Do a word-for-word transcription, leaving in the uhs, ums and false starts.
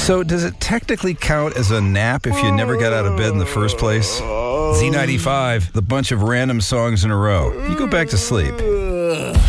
So does it technically count as a nap if you never got out of bed in the first place? Z ninety-five, the bunch of random songs in a row. You go back to sleep.